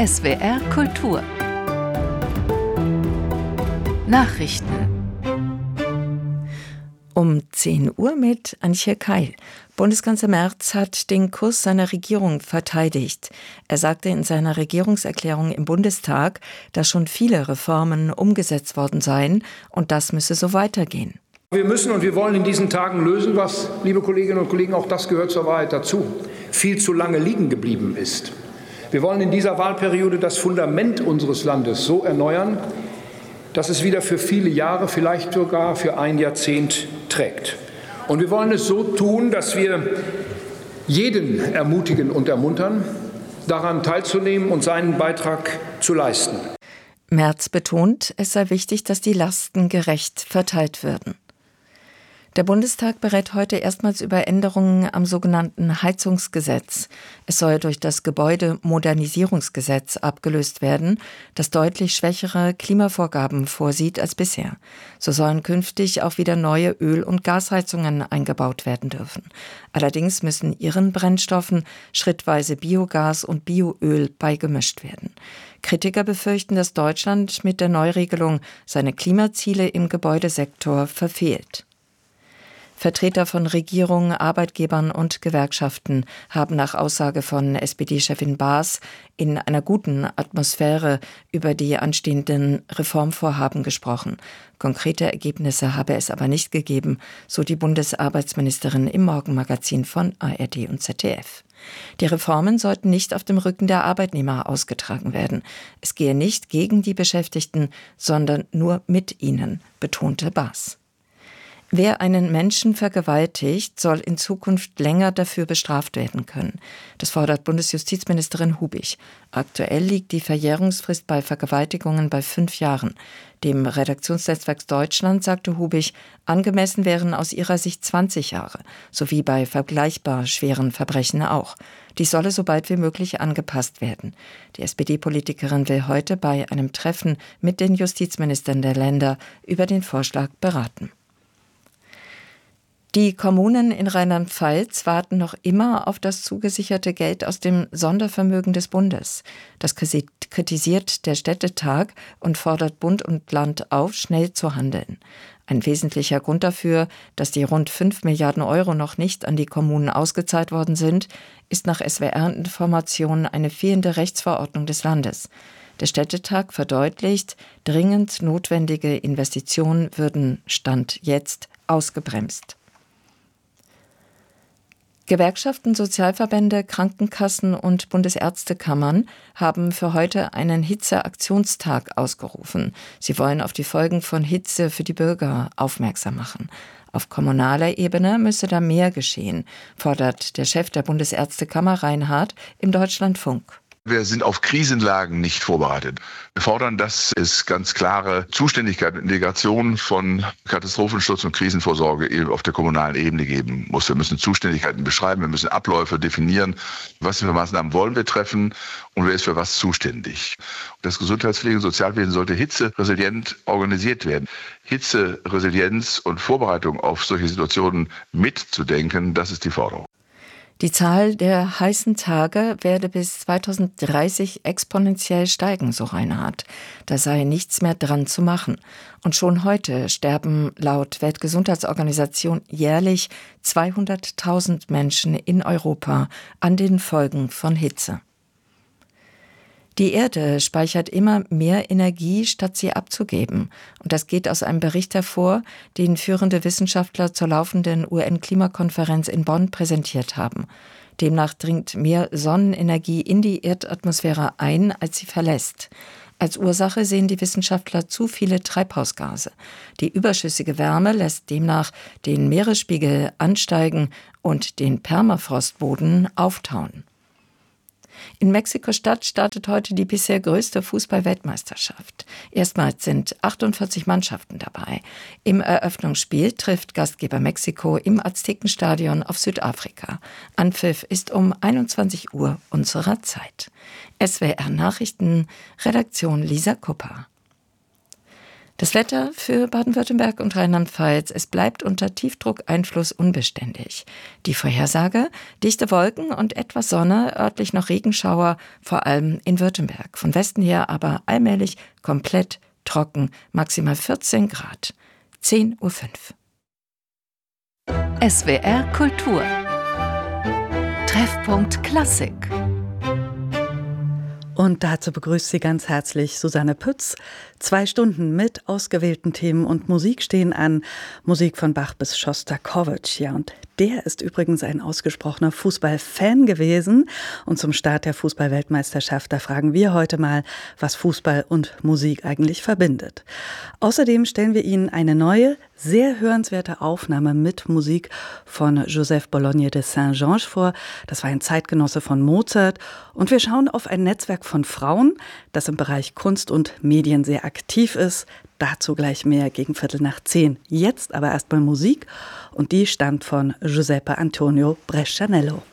SWR Kultur Nachrichten Um 10 Uhr mit Antje Keil. Bundeskanzler Merz hat den Kurs seiner Regierung verteidigt. Er sagte in seiner Regierungserklärung im Bundestag, dass schon viele Reformen umgesetzt worden seien und das müsse so weitergehen. Wir müssen und wir wollen in diesen Tagen lösen, was, liebe Kolleginnen und Kollegen, auch das gehört zur Wahrheit dazu, viel zu lange liegen geblieben ist. Wir wollen in dieser Wahlperiode das Fundament unseres Landes so erneuern, dass es wieder für viele Jahre, vielleicht sogar für ein Jahrzehnt trägt. Und wir wollen es so tun, dass wir jeden ermutigen und ermuntern, daran teilzunehmen und seinen Beitrag zu leisten. Merz betont, es sei wichtig, dass die Lasten gerecht verteilt werden. Der Bundestag berät heute erstmals über Änderungen am sogenannten Heizungsgesetz. Es soll durch das Gebäudemodernisierungsgesetz abgelöst werden, das deutlich schwächere Klimavorgaben vorsieht als bisher. So sollen künftig auch wieder neue Öl- und Gasheizungen eingebaut werden dürfen. Allerdings müssen ihren Brennstoffen schrittweise Biogas und Bioöl beigemischt werden. Kritiker befürchten, dass Deutschland mit der Neuregelung seine Klimaziele im Gebäudesektor verfehlt. Vertreter von Regierung, Arbeitgebern und Gewerkschaften haben nach Aussage von SPD-Chefin Baas in einer guten Atmosphäre über die anstehenden Reformvorhaben gesprochen. Konkrete Ergebnisse habe es aber nicht gegeben, so die Bundesarbeitsministerin im Morgenmagazin von ARD und ZDF. Die Reformen sollten nicht auf dem Rücken der Arbeitnehmer ausgetragen werden. Es gehe nicht gegen die Beschäftigten, sondern nur mit ihnen, betonte Baas. Wer einen Menschen vergewaltigt, soll in Zukunft länger dafür bestraft werden können. Das fordert Bundesjustizministerin Hubig. Aktuell liegt die Verjährungsfrist bei Vergewaltigungen bei 5 Jahren. Dem Redaktionsnetzwerk Deutschland sagte Hubig, angemessen wären aus ihrer Sicht 20 Jahre, sowie bei vergleichbar schweren Verbrechen auch. Dies solle so bald wie möglich angepasst werden. Die SPD-Politikerin will heute bei einem Treffen mit den Justizministern der Länder über den Vorschlag beraten. Die Kommunen in Rheinland-Pfalz warten noch immer auf das zugesicherte Geld aus dem Sondervermögen des Bundes. Das kritisiert der Städtetag und fordert Bund und Land auf, schnell zu handeln. Ein wesentlicher Grund dafür, dass die rund 5 Milliarden Euro noch nicht an die Kommunen ausgezahlt worden sind, ist nach SWR-Informationen eine fehlende Rechtsverordnung des Landes. Der Städtetag verdeutlicht, dringend notwendige Investitionen würden Stand jetzt ausgebremst. Gewerkschaften, Sozialverbände, Krankenkassen und Bundesärztekammern haben für heute einen Hitzeaktionstag ausgerufen. Sie wollen auf die Folgen von Hitze für die Bürger aufmerksam machen. Auf kommunaler Ebene müsse da mehr geschehen, fordert der Chef der Bundesärztekammer Reinhardt im Deutschlandfunk. Wir sind auf Krisenlagen nicht vorbereitet. Wir fordern, dass es ganz klare Zuständigkeit und Integration von Katastrophenschutz und Krisenvorsorge auf der kommunalen Ebene geben muss. Wir müssen Zuständigkeiten beschreiben, wir müssen Abläufe definieren, was für Maßnahmen wollen wir treffen und wer ist für was zuständig. Das Gesundheitspflege- und Sozialwesen sollte hitzeresilient organisiert werden. Hitzeresilienz und Vorbereitung auf solche Situationen mitzudenken, das ist die Forderung. Die Zahl der heißen Tage werde bis 2030 exponentiell steigen, so Reinhardt. Da sei nichts mehr dran zu machen. Und schon heute sterben laut Weltgesundheitsorganisation jährlich 200.000 Menschen in Europa an den Folgen von Hitze. Die Erde speichert immer mehr Energie, statt sie abzugeben. Und das geht aus einem Bericht hervor, den führende Wissenschaftler zur laufenden UN-Klimakonferenz in Bonn präsentiert haben. Demnach dringt mehr Sonnenenergie in die Erdatmosphäre ein, als sie verlässt. Als Ursache sehen die Wissenschaftler zu viele Treibhausgase. Die überschüssige Wärme lässt demnach den Meeresspiegel ansteigen und den Permafrostboden auftauen. In Mexiko-Stadt startet heute die bisher größte Fußball-Weltmeisterschaft. Erstmals sind 48 Mannschaften dabei. Im Eröffnungsspiel trifft Gastgeber Mexiko im Aztekenstadion auf Südafrika. Anpfiff ist um 21 Uhr unserer Zeit. SWR Nachrichten, Redaktion Lisa Kupper. Das Wetter für Baden-Württemberg und Rheinland-Pfalz. Es bleibt unter Tiefdruckeinfluss unbeständig. Die Vorhersage: dichte Wolken und etwas Sonne, örtlich noch Regenschauer, vor allem in Württemberg. Von Westen her aber allmählich komplett trocken, maximal 14 Grad. 10:05 Uhr. SWR Kultur. Treffpunkt Klassik. Und dazu begrüßt sie ganz herzlich Susanne Pütz. 2 Stunden mit ausgewählten Themen und Musik stehen an. Musik von Bach bis Schostakowitsch. Ja, und der ist übrigens ein ausgesprochener Fußballfan gewesen. Und zum Start der Fußball-Weltmeisterschaft, da fragen wir heute mal, was Fußball und Musik eigentlich verbindet. Außerdem stellen wir Ihnen eine neue, sehr hörenswerte Aufnahme mit Musik von Joseph Bologne de Saint-Georges vor. Das war ein Zeitgenosse von Mozart. Und wir schauen auf ein Netzwerk von Frauen, das im Bereich Kunst und Medien sehr aktiv ist. Dazu gleich mehr gegen 9:15. Jetzt aber erstmal Musik. Und die stammt von Giuseppe Antonio Brescianello.